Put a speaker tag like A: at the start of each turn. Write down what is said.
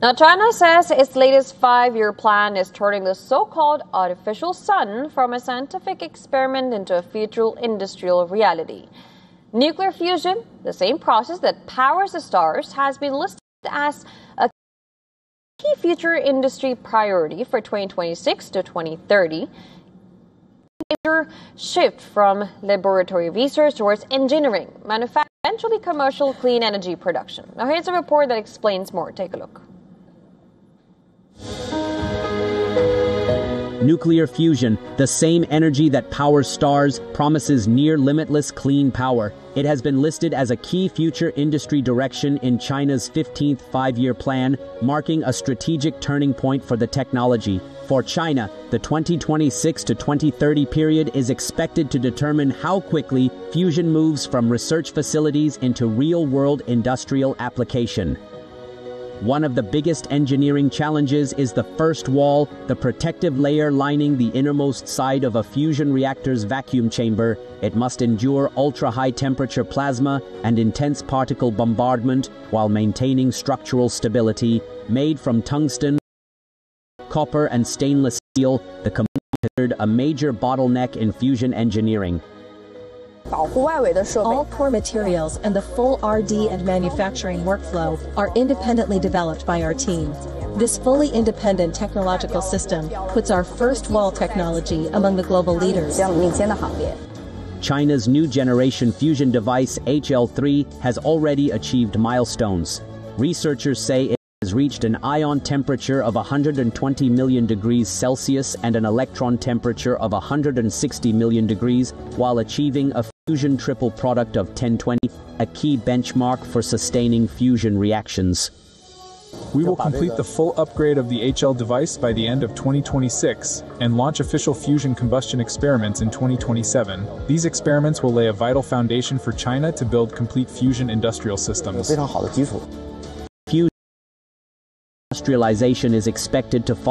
A: Now, China says its latest 5-year plan is turning the so-called artificial sun from a scientific experiment into a future industrial reality. Nuclear fusion, the same process that powers the stars, has been listed as a key future industry priority for 2026 to 2030. A major shift from laboratory research towards engineering, manufacturing, eventually commercial clean energy production. Now, here's a report that explains more. Take a look.
B: Nuclear fusion, the same energy that powers stars, promises near-limitless clean power. It has been listed as a key future industry direction in China's 15th five-year plan, marking a strategic turning point for the technology. For China, the 2026 to 2030 period is expected to determine how quickly fusion moves from research facilities into real-world industrial application. One of the biggest engineering challenges is the first wall, the protective layer lining the innermost side of a fusion reactor's vacuum chamber. It must endure ultra-high temperature plasma and intense particle bombardment while maintaining structural stability. Made from tungsten, copper, and stainless steel, the component is considered a major bottleneck in fusion engineering.
C: All core materials and the full R&D and manufacturing workflow are independently developed by our team. This fully independent technological system puts our first wall technology among the global leaders.
B: China's new generation fusion device HL3 has already achieved milestones. Researchers say it has reached an ion temperature of 120 million degrees Celsius and an electron temperature of 160 million degrees, while achieving a fusion triple product of 1020, a key benchmark for sustaining fusion reactions.
D: We will complete the full upgrade of the HL device by the end of 2026 and launch official fusion combustion experiments in 2027. These experiments will lay a vital foundation for China to build complete fusion industrial systems.
B: Fusion industrialization is expected to follow